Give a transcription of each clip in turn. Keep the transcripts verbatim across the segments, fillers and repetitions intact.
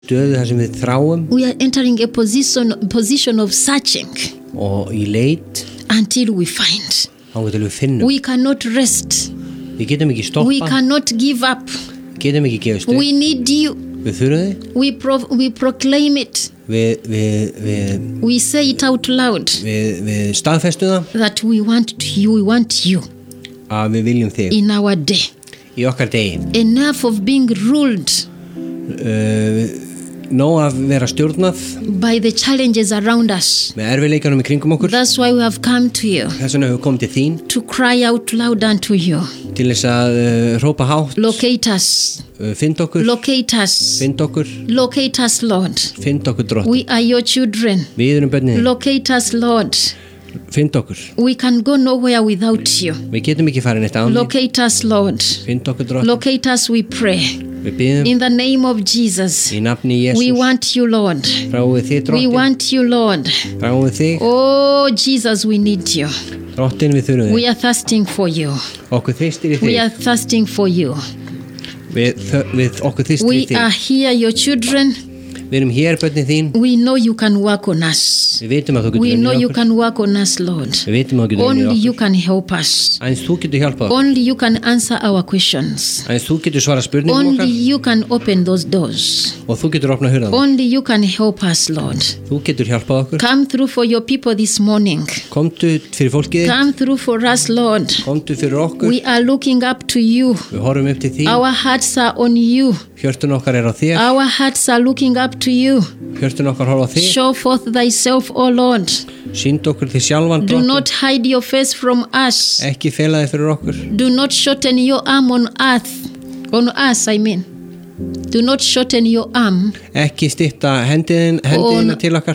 stöðu þar sem við þráum We are entering a position, position of searching og í leit until we find. þangað til við finnum. We cannot rest. Við getum ekki We stoppa, cannot give up. getum ekki gefist upp. We need you. Við þurfum þið, We, pro- we proclaim it. við, við, við, We say it out loud við, við staðfestum það that we want you. We want you að við viljum þig in our day. í okkar degi. Enough of being ruled Uh, nóg að vera stjórnað by the challenges around us. með erfiðleikanum í kringum okkur. That's why we have come to you Þess vegna hefur komið til þín to cry out loud unto you. til þess að uh, hrópa hátt, Locate us. uh, find okkur, Locate us. find okkur, Locate us, Lord. find okkur drott. We are your children. Við erum börnin, Locate us, Lord. find okkur. We can go nowhere without you. Við getum ekki farin eitt án. Locate us, Lord. Find okkur drott. Locate us, we pray. Við bíðum In the name of Jesus. í nafni We Jésús. want you, Lord. Þráum þig We drottin, want you, Lord. þráum þig Oh, Jesus, we need you. drottin, við þurfum We þig. are thirsting for you. Okkur þyrstir í We þig. are thirsting for you. Við, þö- við okkur þyrstir We í are þig. here, your children. Við erum hér börnin þín. We know you can work on us. Við vitum að þú getur We know unnið you okkur. can work on us, Lord. Við vitum að þú getur Only unnið you okkur. can help us. Aðeins þú getur hjálpað okkur. Only you can answer our questions. Aðeins þú getur svara spurningum Only okkar you can open those doors. og þú getur opnað hurðan. Only you can help us, Lord. Þú getur hjálpað okkur. Come through for your people this morning. Komdu fyrir fólkið þitt. Come through for us, Lord. Komdu fyrir okkur. We are looking up to you. Við horfum upp til þín. Our hearts are on you. Hjörtun okkar er á þér. Our hearts are looking up to you. Hjörtun okkar horfa á þig. Show forth thyself, O Lord. Sýnd okkur þig sjálfan Do drottin. not hide your face from us. Ekki fela þig fyrir okkur. Do not shorten your arm on earth. On us, I mean. Do not shorten your arm Ekki stytta hendiðin, hendiðina On- til okkar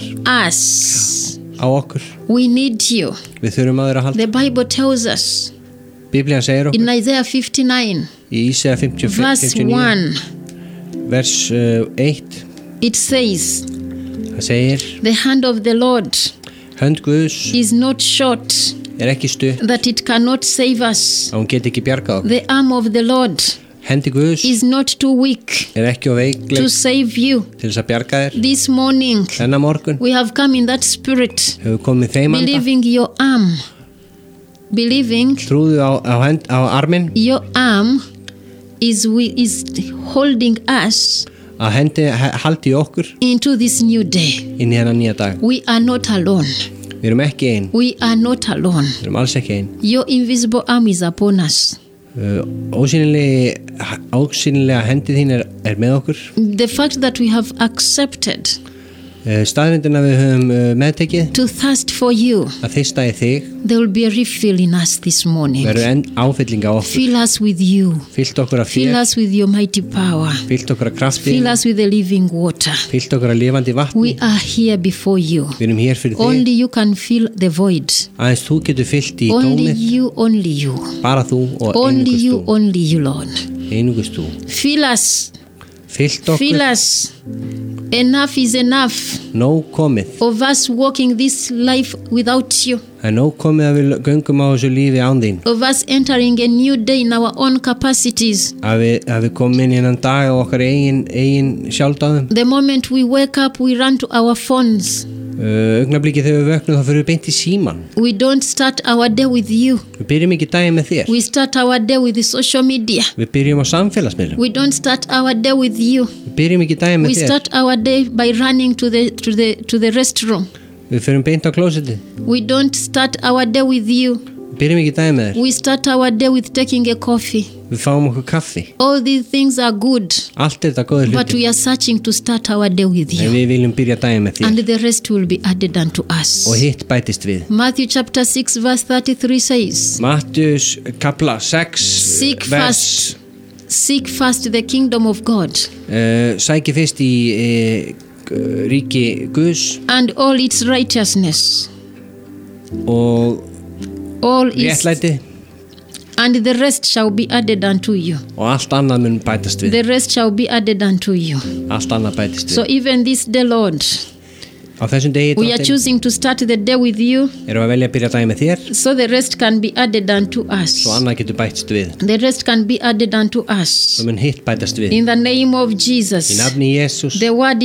us. á okkur. We need you. Við þurfum að þeirra halda. The Bible tells us Biblían segir okkur in Isaiah fifty-nine, í Ísæja fimmtíu og fimm, verse fimmtíu og níu, one, vers uh, eitt. it says, Það segir, the hand of the Lord hönd Guðs is not short er ekki stutt that it cannot save us. að hún get ekki bjargað okkur. The arm of the Lord Hendi Guðs is not too weak er ekki á to veikleik save you. til þess að bjarga þér. This morning, Þennan morgun we have come in that spirit, hefur komið þeim anda. believing your arm, believing Trúðu á, á, hend, á arminn your arm is, we, is holding us að hendi he- haldi í okkur into this new day. inn í hennan nýja dag. We are not alone. Við erum ekki ein. We are not alone. Við erum alls ekki ein. Your invisible arm is upon us. Uh, ósýnilega, ósýnilega hendið þín er, er með okkur. The fact that we have accepted Uh, staðrindin að við höfum uh, meðtekið to thirst for you, að þyrsta í þig there will be a refill in us this morning. verður enn áfylling á okkur. Fill us with you. Fyllt okkur af Fill þér, us with your mighty power. fyllt okkur af krafti, Fill us with the living water. fyllt okkur af lifandi vatni. We are here before you. Við erum hér fyrir Only þig. you can fill the void. Aðeins þú getur fyllt í Only tómið. you, only you. Bara þú og Only einungis you, þú. only you, Lord. Einungis þú. Fill us. Fyllt Fill okkur. us. Enough is enough Nóg komið. of us walking this life without you. Það er nóg komið að við göngum á þessu lífi án þín. Of us entering a new day in our own capacities. Að við, að við komum inn í hennan dag á okkar eigin, eigin sjálfdáðum. The moment we wake up, we run to our phones. Uh, augnablikið þegar við vöknum þá fyrir við beint í síman. We don't start our day with you. Við byrjum ekki daginn með þér. We start our day with the social media. Við byrjum á samfélagsmiðlum. We don't start our day with you. Við byrjum ekki daginn We með þér. start our day by running to the to the to the restroom. Við fyrir beint á klósettið. We don't start our day with you. Við byrjum ekki daginn með þér. We start our day with taking a coffee. Við fáum okkur kaffi. All these things are good, Allt er þetta góður but hluti. we are searching to start our day with En you. við viljum byrja daginn með And þér. the rest will be added unto us. Og hitt bætist við. Matthew chapter six verse thirty-three says, Mattheus kapla sex Seek vers. Seek first the kingdom of God Uh, sæki fyrst í uh, ríki Guðs and all its righteousness. og All is, réttlæti and the rest shall be added unto you. og allt annað mun bætast við. The rest shall be added unto you. Allt annað bætist So við. even this day, Lord, Á þessum degi we are Drottinn, choosing to start the day with you erum við að velja að byrja daginn með þér so the rest can be added unto us. svo annað getur bætst við, The rest can be added unto us. svo mun hitt bætast við. In the name of Í Jesus, nafni Jesús the word